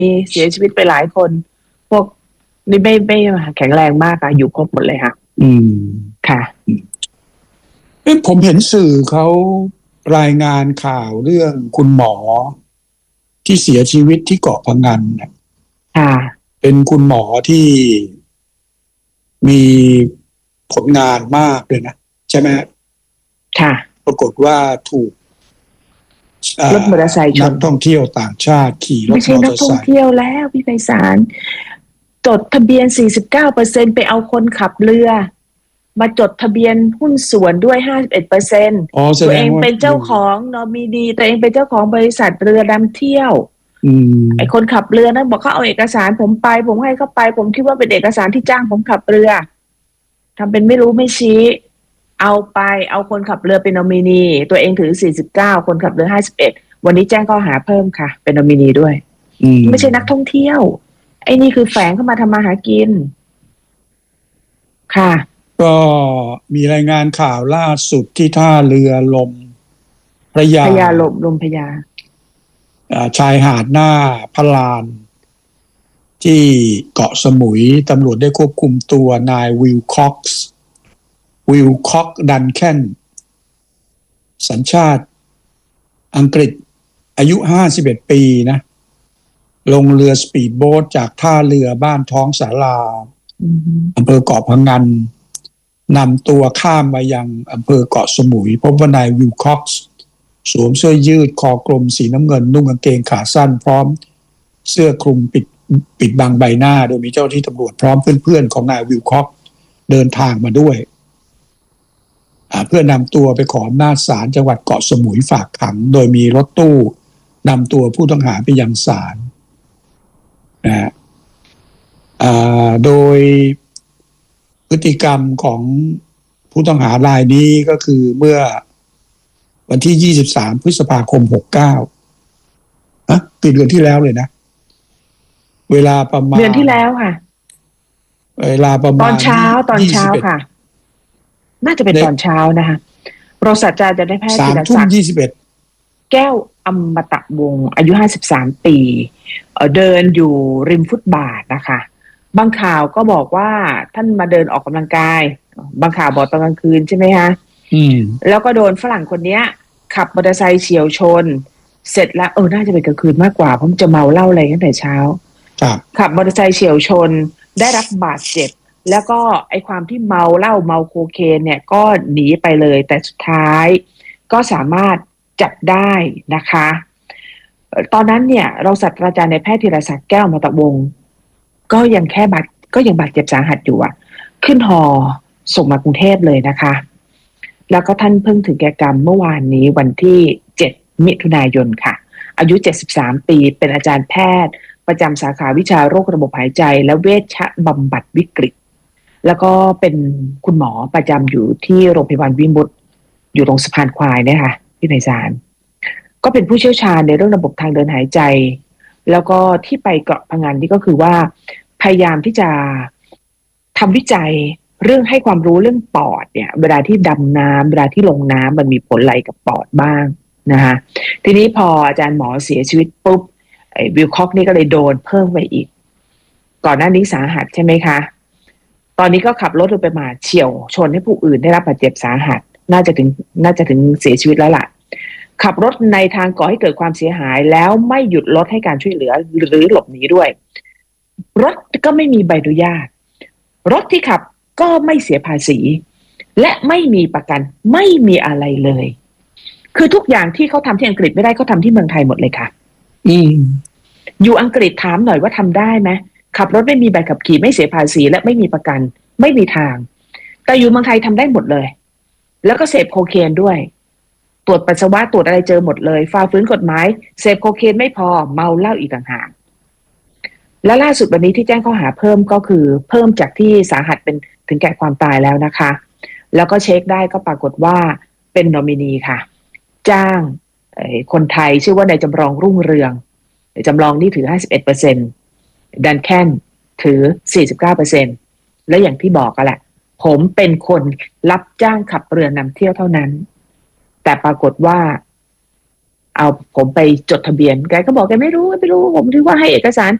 เสียชีวิตไปหลายคนพวกนี่ไม่แข็งแรงมากอะอยู่ครบหมดเลยค่ะค่ะผมเห็นสื่อเขารายงานข่าวเรื่องคุณหมอที่เสียชีวิตที่เกาะพะงันค่ะเป็นคุณหมอที่มีผลงานมากเลยนะใช่ไหมค่ะปรากฏว่าถูกรถมอเตอร์ไซค์ชนนักท่องเที่ยวต่างชาติขี่รถมอเตอร์ไซค์ไม่ใช่นักท่องเที่ยวแล้วพี่ไพศาลจดทะเบียน 49% ไปเอาคนขับเรือมาจดทะเบียนหุ้นส่วนด้วย 51%ตัวเองเป็นเจ้าของนอมินีตัวเองเป็นเจ้าของบริษัทเรือนำเที่ยวไอ้คนขับเรือนั้นบอกเขาเอาเอกสารผมไปผมให้เขาไปผมคิดว่าเป็นเอกสารที่จ้างผมขับเรือทำเป็นไม่รู้ไม่ชี้เอาไปเอาคนขับเรือเป็นนอมินีตัวเองถือ49คนขับเรือ51วันนี้แจ้งข้อหาเพิ่มค่ะเป็นนอมินีด้วยไม่ใช่นักท่องเที่ยวไอ้นี่คือแฝงเข้ามาทำมาหากินค่ะก็มีรายงานข่าวล่าสุดที่ท่าเรือลมพระยาลมพระยาชายหาดหน้าพะลานที่เกาะสมุยตำรวจได้ควบคุมตัวนายวิลค็อกดันแคนสัญชาติอังกฤษอายุ51 ปีนะลงเรือสปีดโบ๊ทจากท่าเรือบ้านท้องสาราอำเภอเกาะพะงันนำตัวข้ามมายังอำเภอเกาะสมุยพบว่านายวิลค็อกซ์สวมเสื้อยืดคอกลมสีน้ำเงินนุ่งกางเกงขาสั้นพร้อมเสื้อคลุมปิดบังใบหน้าโดยมีเจ้าหน้าที่ตำรวจพร้อมเพื่อนๆของนายวิลค็อกซ์เดินทางมาด้วยเพื่อนำตัวไปขออำนาจศาลจังหวัดเกาะสมุยฝากขังโดยมีรถตู้นำตัวผู้ต้องหาไปยังศาลนะโดยพฤติกรรมของผู้ต้องหารายนี้ก็คือเมื่อวันที่23 พฤษภาคม 69ปีเดือนที่แล้วเลยนะเวลาประมาณเดือนที่แล้วค่ะเวลาประมาณตอนเช้าค่ะน่าจะเป็นตอนเช้านะคะรองศาสตราจารย์นายแพทย์ธีรศักดิ์แก้วอมตะวงศ์อายุ53 ปีเดินอยู่ริมฟุตบาทนะคะบางข่าวก็บอกว่าท่านมาเดินออกกำลังกายบางข่าวบอกตอนกลางคืนใช่ไหมคะแล้วก็โดนฝรั่งคนนี้ขับมอเตอร์ไซค์เฉี่ยวชนเสร็จแล้วน่าจะเป็นกลางคืนมากกว่าเพราะมันจะเมาเหล้าอะไรตั้งแต่เช้าขับมอเตอร์ไซค์เฉี่ยวชนได้รับบาดเจ็บแล้วก็ไอความที่เมาเหล้าเมาโคเคนเนี่ยก็หนีไปเลยแต่สุดท้ายก็สามารถจับได้นะคะตอนนั้นเนี่ยเราศาสตราจารย์นายแพทย์ธีรศักดิ์แก้วอมตะวงศ์ก็ยังบาดเจ็บสาหัสอยู่ขึ้นฮอส่งมากรุงเทพเลยนะคะแล้วก็ท่านเพิ่งถึงแก่กรรมเมื่อวานนี้วันที่7 มิถุนายนค่ะอายุ73 ปีเป็นอาจารย์แพทย์ประจำสาขาวิชาโรคระบบหายใจและเวชบำบัดวิกฤตแล้วก็เป็นคุณหมอประจำอยู่ที่โรงพยาบาลวิมุตติอยู่ตรงสะพานควายนะคะพี่ไพศาลก็เป็นผู้เชี่ยวชาญในเรื่องระบบทางเดินหายใจแล้วก็ที่ไปเกาะพะงันนี่ก็คือว่าพยายามที่จะทำวิจัยเรื่องให้ความรู้เรื่องปอดเนี่ยเวลาที่ดำน้ำเวลาที่ลงน้ำมันมีผลอะไรกับปอดบ้างนะคะทีนี้พออาจารย์หมอเสียชีวิตปุ๊บวิลค็อกนี่ก็เลยโดนเพิ่มไปอีกก่อนหน้านี้สาหัสใช่ไหมคะตอนนี้ก็ขับรถไปมาเฉี่ยวชนให้ผู้อื่นได้รับบาดเจ็บสาหัสน่าจะถึงเสียชีวิตแล้วล่ะขับรถในทางก่อให้เกิดความเสียหายแล้วไม่หยุดรถให้การช่วยเหลือหรือหลบหนีด้วยรถก็ไม่มีใบอนุญาตรถที่ขับก็ไม่เสียภาษีและไม่มีประกันไม่มีอะไรเลยคือทุกอย่างที่เขาทำที่อังกฤษไม่ได้เขาทำที่เมืองไทยหมดเลยค่ะอยู่อังกฤษถามหน่อยว่าทำได้ไหมขับรถไม่มีใบขับขี่ไม่เสียภาษีและไม่มีประกันไม่มีทางแต่อยู่เมืองไทยทำได้หมดเลยแล้วก็เสพโคเคนด้วยตรวจปัสสาวะตรวจอะไรเจอหมดเลยฝ่าฝืนกฎหมายเสพโคเคนไม่พอเมาเหล้าอีกต่างหากและล่าสุดวันนี้ที่แจ้งข้อหาเพิ่มก็คือเพิ่มจากที่สาหัสเป็นถึงแก่ความตายแล้วนะคะแล้วก็เช็คได้ก็ปรากฏว่าเป็นนอมินีค่ะจ้างคนไทยชื่อว่านายจำลองรุ่งเรืองจำลองนี่ถือ 51%ดันแคนถือ 49%และอย่างที่บอกกันแหละผมเป็นคนรับจ้างขับเรือนำเที่ยวเท่านั้นแต่ปรากฏว่าเอาผมไปจดทะเบียนแกก็บอกแกไม่รู้ผมถือว่าให้เอกสาร